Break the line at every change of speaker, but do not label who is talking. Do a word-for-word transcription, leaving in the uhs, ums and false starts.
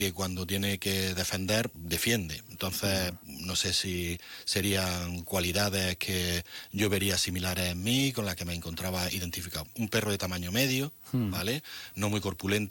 que cuando tiene que defender, defiende. Entonces, no sé si serían cualidades que yo vería similares en mí, con las que me encontraba identificado. Un perro de tamaño medio,
Hmm.
¿vale? No muy corpulento.